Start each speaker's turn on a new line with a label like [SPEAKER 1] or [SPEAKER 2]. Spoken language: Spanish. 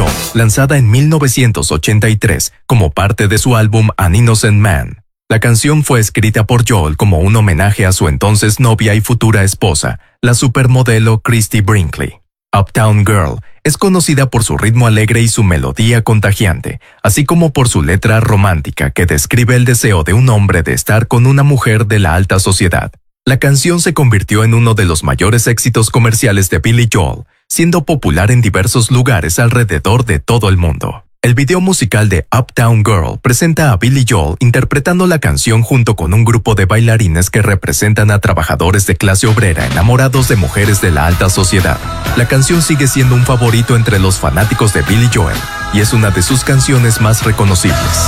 [SPEAKER 1] lanzada en 1983 como parte de su álbum An Innocent Man. La canción fue escrita por Joel como un homenaje a su entonces novia y futura esposa, la supermodelo Christie Brinkley. Uptown Girl es conocida por su ritmo alegre y su melodía contagiante, así como por su letra romántica que describe el deseo de un hombre de estar con una mujer de la alta sociedad. La canción se convirtió en uno de los mayores éxitos comerciales de Billy Joel, siendo popular en diversos lugares alrededor de todo el mundo. El video musical de Uptown Girl presenta a Billy Joel interpretando la canción junto con un grupo de bailarines que representan a trabajadores de clase obrera enamorados de mujeres de la alta sociedad. La canción sigue siendo un favorito entre los fanáticos de Billy Joel y es una de sus canciones más reconocibles.